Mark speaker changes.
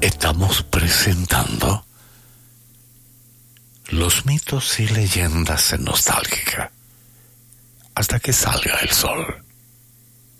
Speaker 1: estamos presentando los mitos y leyendas en Nostálgica hasta que salga el sol.